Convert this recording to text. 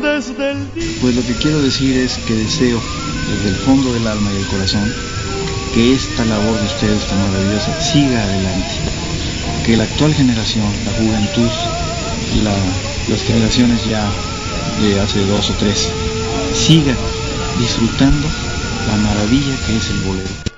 desde el día. Pues lo que quiero decir es que deseo desde el fondo del alma y del corazón que esta labor de ustedes tan maravillosa siga adelante, que la actual generación, la juventud, las generaciones ya de hace 2 o 3 sigan disfrutando la maravilla que es el bolero.